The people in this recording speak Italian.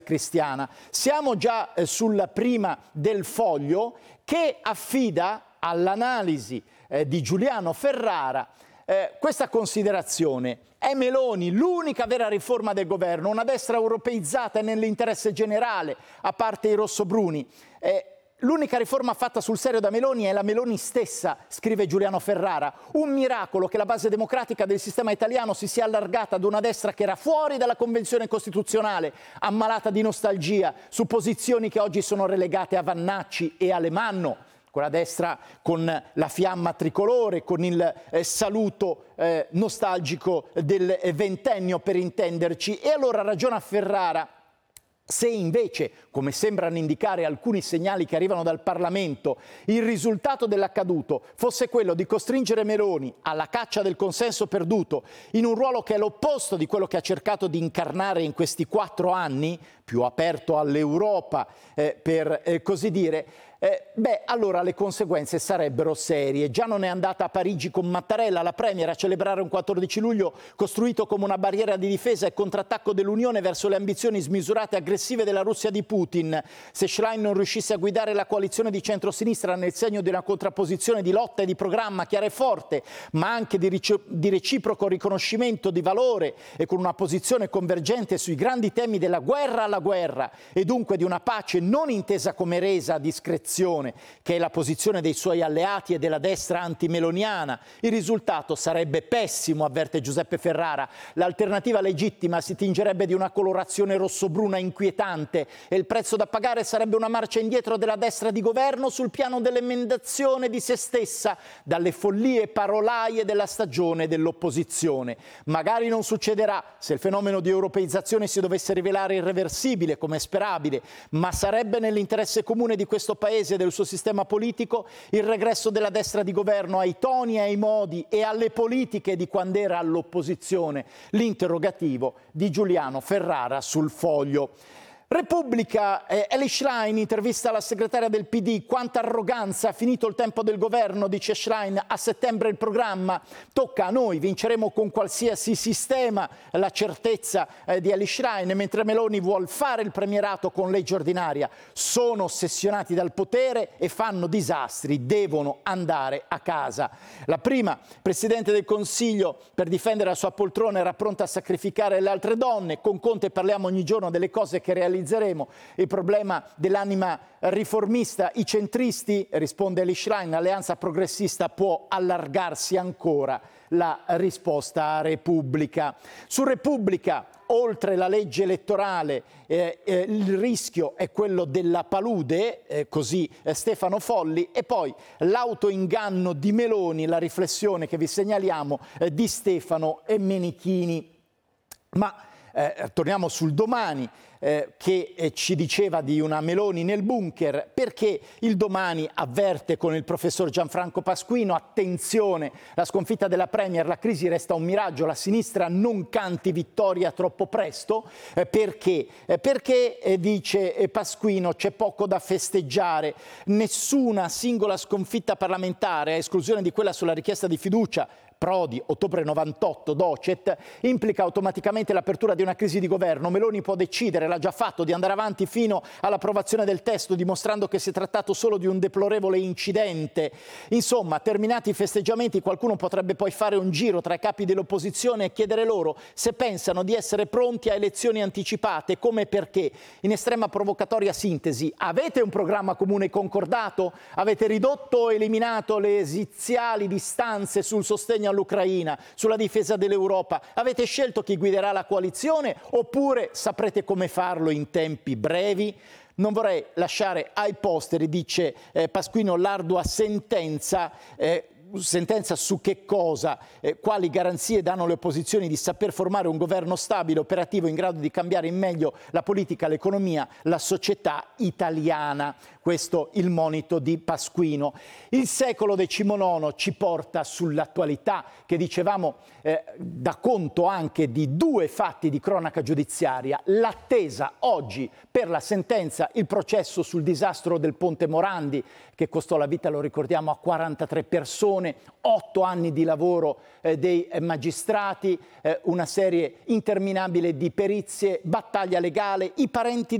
Cristiana. Siamo già sulla prima del Foglio, che affida all'analisi di Giuliano Ferrara questa considerazione. È Meloni l'unica vera riforma del governo, una destra europeizzata e nell'interesse generale, a parte i rossobruni. L'unica riforma fatta sul serio da Meloni è la Meloni stessa, scrive Giuliano Ferrara. Un miracolo che la base democratica del sistema italiano si sia allargata ad una destra che era fuori dalla Convenzione Costituzionale, ammalata di nostalgia, su posizioni che oggi sono relegate a Vannacci e Alemanno. Quella destra con la fiamma tricolore, con il saluto nostalgico del ventennio, per intenderci. E allora ragiona Ferrara. Se invece, come sembrano indicare alcuni segnali che arrivano dal Parlamento, il risultato dell'accaduto fosse quello di costringere Meloni alla caccia del consenso perduto, in un ruolo che è l'opposto di quello che ha cercato di incarnare in questi 4 anni, più aperto all'Europa, per così dire, allora le conseguenze sarebbero serie. Già non è andata a Parigi con Mattarella, la Premier, a celebrare un 14 luglio costruito come una barriera di difesa e contrattacco dell'Unione verso le ambizioni smisurate e aggressive della Russia di Putin. Se Schlein non riuscisse a guidare la coalizione di centrosinistra nel segno di una contrapposizione di lotta e di programma chiara e forte, ma anche di reciproco riconoscimento di valore e con una posizione convergente sui grandi temi della guerra alla guerra e dunque di una pace non intesa come resa a discrezione, che è la posizione dei suoi alleati e della destra antimeloniana, il risultato sarebbe pessimo, avverte Giuseppe Ferrara. L'alternativa legittima si tingerebbe di una colorazione rossobruna inquietante e il prezzo da pagare sarebbe una marcia indietro della destra di governo sul piano dell'emendazione di se stessa dalle follie parolaie della stagione dell'opposizione. Magari non succederà se il fenomeno di europeizzazione si dovesse rivelare irreversibile, come è sperabile, ma sarebbe nell'interesse comune di questo Paese e del suo sistema politico il regresso della destra di governo ai toni, ai modi e alle politiche di quando era all'opposizione. L'interrogativo di Giuliano Ferrara sul Foglio. Repubblica, Elly Schlein, intervista alla segretaria del PD, quanta arroganza, finito il tempo del governo, dice Schlein, a settembre il programma, tocca a noi, vinceremo con qualsiasi sistema, la certezza di Elly Schlein, mentre Meloni vuol fare il premierato con legge ordinaria, sono ossessionati dal potere e fanno disastri, devono andare a casa. La prima, Presidente del Consiglio, per difendere la sua poltrona era pronta a sacrificare le altre donne, con Conte parliamo ogni giorno delle cose che realizzeremo. Il problema dell'anima riformista, i centristi, risponde Elly Schlein, l'alleanza progressista può allargarsi ancora. La risposta a Repubblica. Su Repubblica, oltre la legge elettorale, il rischio è quello della palude, così Stefano Folli, e poi l'autoinganno di Meloni, la riflessione che vi segnaliamo di Stefano Menichini. Ma torniamo sul Domani, che ci diceva di una Meloni nel bunker, perché il Domani avverte con il professor Gianfranco Pasquino, attenzione, la sconfitta della Premier, la crisi resta un miraggio, la sinistra non canti vittoria troppo presto, perché? Perché, dice Pasquino, c'è poco da festeggiare, nessuna singola sconfitta parlamentare, a esclusione di quella sulla richiesta di fiducia, Prodi, ottobre 98, Docet, implica automaticamente l'apertura di una crisi di governo. Meloni può decidere, l'ha già fatto, di andare avanti fino all'approvazione del testo, dimostrando che si è trattato solo di un deplorevole incidente. Insomma, terminati i festeggiamenti, qualcuno potrebbe poi fare un giro tra i capi dell'opposizione e chiedere loro se pensano di essere pronti a elezioni anticipate, come e perché. In estrema provocatoria sintesi, avete un programma comune concordato? Avete ridotto o eliminato le esiziali distanze sul sostegno all'Ucraina, sulla difesa dell'Europa? Avete scelto chi guiderà la coalizione oppure saprete come farlo in tempi brevi? Non vorrei lasciare ai posteri, dice Pasquino, l'ardua sentenza su che cosa, quali garanzie danno le opposizioni di saper formare un governo stabile, operativo, in grado di cambiare in meglio la politica, l'economia, la società italiana. questo il monito di Pasquino. Il secolo XIX ci porta sull'attualità, che dicevamo dà conto anche di due fatti di cronaca giudiziaria: l'attesa oggi per la sentenza, il processo sul disastro del Ponte Morandi, che costò la vita, lo ricordiamo, a 43 persone, 8 anni di lavoro dei magistrati, una serie interminabile di perizie, battaglia legale, i parenti